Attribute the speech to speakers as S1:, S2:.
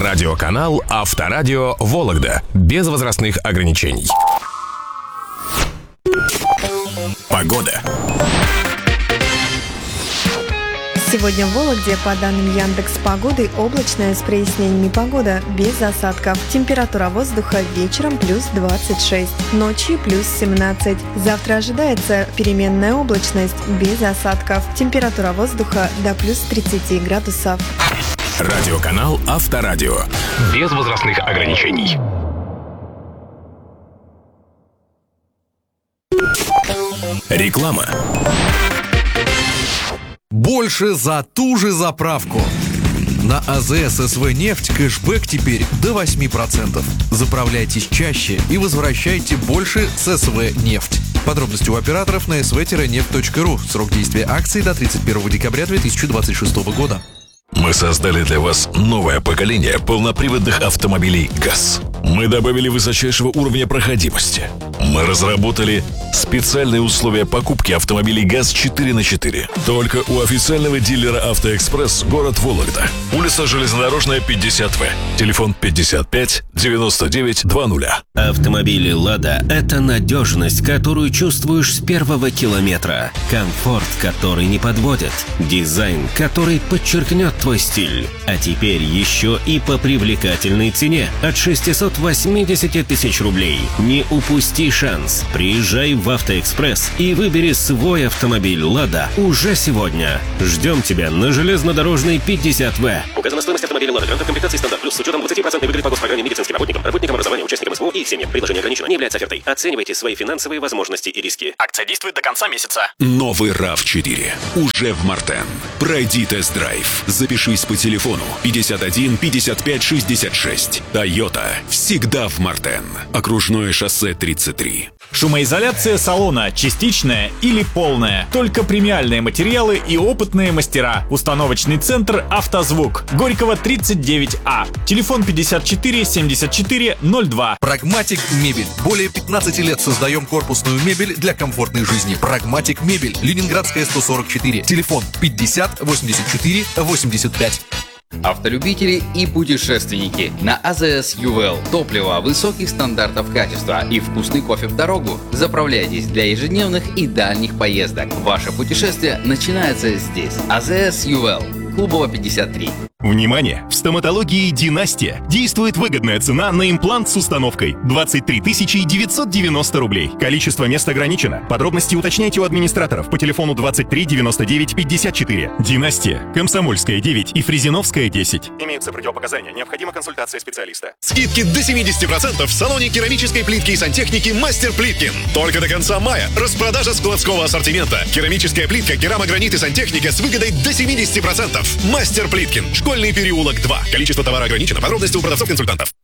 S1: Радиоканал Авторадио Вологда. Без возрастных ограничений. Погода.
S2: Сегодня в Вологде, по данным Яндекс.Погоды, облачная с прояснениями погода, без осадков. Температура воздуха вечером плюс 26, ночью плюс 17. Завтра ожидается переменная облачность, без осадков. Температура воздуха до плюс 30 градусов.
S1: Радиоканал Авторадио. Без возрастных ограничений. Реклама.
S3: Больше за ту же заправку. На АЗС СВ «Нефть» кэшбэк теперь до 8%. Заправляйтесь чаще и возвращайте больше с СВ «Нефть». Подробности у операторов на sv-neft.ru. Срок действия акции до 31 декабря 2026 года.
S4: Мы создали для вас новое поколение полноприводных автомобилей ГАЗ. Мы добавили высочайшего уровня проходимости. Мы разработали специальные условия покупки автомобилей ГАЗ 4х4. Только у официального дилера «Автоэкспресс», город Вологда. Улица Железнодорожная, 50В. Телефон 55 99 20.
S5: Автомобили «Лада» — это надежность, которую чувствуешь с первого километра. Комфорт, который не подводит. Дизайн, который подчеркнет твой стиль. А теперь еще и по привлекательной цене от 680 тысяч рублей. Не упусти шанс. Приезжай в «Автоэкспресс» и выбери свой автомобиль «Лада» уже сегодня. Ждем тебя на Железнодорожной 50В.
S6: Указана стоимость автомобиля «Лада» гранта комплектации «Стандарт Плюс» с учетом 20% выгоды по госпрограмме медицинским работникам, работникам образования, участникам СВО и их семьям. Предложение ограничено, не является офертой. Оценивайте свои финансовые возможности и риски.
S7: Акция действует до конца месяца.
S8: Новый RAV4 уже в Мартен. Пройди тест-драйв. Запишись по телефону 51 55 66. Toyota всегда в Мартен. Окружное шоссе 33.
S7: Шумоизоляция салона частичная или полная. Только премиальные материалы и опытные мастера. Установочный центр «Автозвук». Горького 39А. Телефон 54 74 02.
S3: Прагматик Мебель. Более 15 лет создаем корпусную мебель для комфортной жизни. Прагматик Мебель. Ленинградская, 144. Телефон 50 84 85.
S9: Автолюбители и путешественники. На АЗС ЮВЛ топливо высоких стандартов качества и вкусный кофе в дорогу. Заправляйтесь для ежедневных и дальних поездок. Ваше путешествие начинается здесь. АЗС ЮВЛ. Клубова, 53.
S10: Внимание! В стоматологии «Династия» действует выгодная цена на имплант с установкой – 23 990 рублей. Количество мест ограничено. Подробности уточняйте у администраторов по телефону 23 99 54. «Династия», Комсомольская, 9 и Фрезеновская, 10. Имеются противопоказания. Необходима консультация специалиста.
S11: Скидки до 70% в салоне керамической плитки и сантехники «Мастер Плиткин». Только до конца мая. Распродажа складского ассортимента. Керамическая плитка, керамогранит и сантехника с выгодой до 70%. «Мастер Плиткин». Школьный переулок 2. Количество товара ограничено. Подробности у продавцов-консультантов.